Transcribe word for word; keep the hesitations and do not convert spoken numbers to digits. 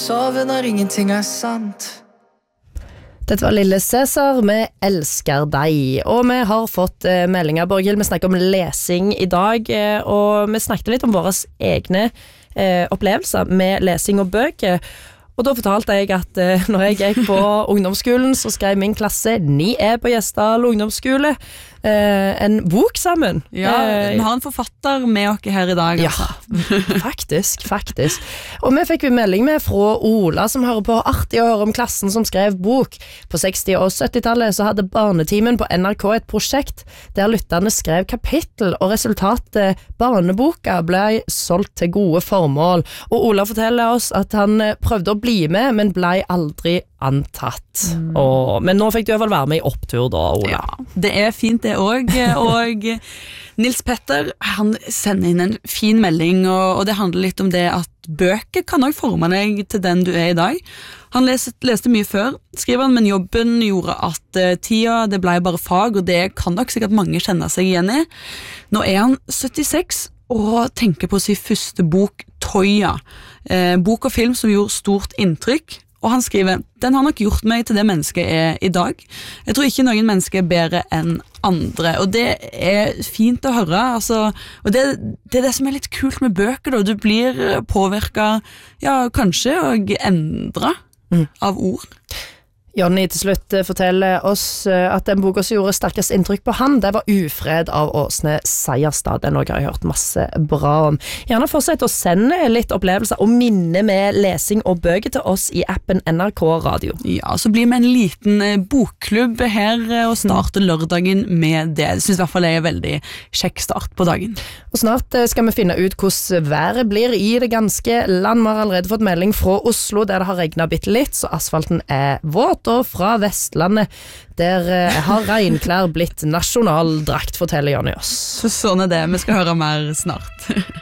Sove når ingenting er sant. Dette var Lille Cæsar med Elsker deg, og vi har fått eh, meldinger, Borghild. Vi snakker om lesing i dag, eh, og vi snakket litt om våre egne eh, opplevelser med lesing og bøker. Og da fortalte jeg at eh, når jeg gikk på ungdomsskolen, så skrev min klasse ni E på Gjesdal ungdomsskole eh, en bok sammen. Ja, vi har en forfatter med oss her i dag. Ja, altså. faktisk, faktisk. Og vi fikk vi melding med fra Ola, som hører på. Artig å høre om klassen som skrev bok. På seksti- og syttitallet så hadde Barnetimen på N R K et prosjekt der lytterne skrev kapittel, og resultatet barneboka ble solgt til gode formål. Og Ola forteller oss at han prøvde å bli med, men ble aldri antatt. Mm. Og, men nå fikk du i hvert fall være med i opptur da, Ola. Ja, det er fint det også, og Nils Petter, han sender inn en fin melding, og, og det handler litt om det at bøker kan også forme deg til den du er i dag. Han leste, leste mye før, skriver han, men jobben gjorde at uh, tida, det ble bare fag, og det kan nok sikkert mange kjenne seg igjen i. Nå er han syttiseks, og tenker på sin første bok, Toya, eh, bok og film som gjorde stort inntrykk, og han skriver, den har nok gjort meg til det mennesket jeg er i dag. Jeg tror ikke noen mennesker er bedre enn andre, og det er fint å høre, altså, og det, det er det som er litt kult med bøker, da. Du blir påvirket, ja, kanskje, og endret mm. av ord. Jonny til slutt forteller oss at den boka som gjorde sterkest inntrykk på han, det var Ufred av Åsne Seierstad. Den har jeg hørt masse bra om. Gjerne fortsett å sende litt opplevelser og minne med lesing og bøker til oss i appen N R K Radio. Ja, så blir vi en liten bokklubb her og starter lørdagen med det. Jeg synes i hvert fall det er en veldig kjekk start på dagen. Og snart skal vi finne ut hvordan været blir i det ganske land. Vi har allerede fått melding fra Oslo der det har regnet bitte litt, så asfalten er våt. Og fra Vestlandet, der eh, har regnklær blitt nasjonaldrakt, forteller Jonny oss. Så sånn er det, vi skal høre mer snart.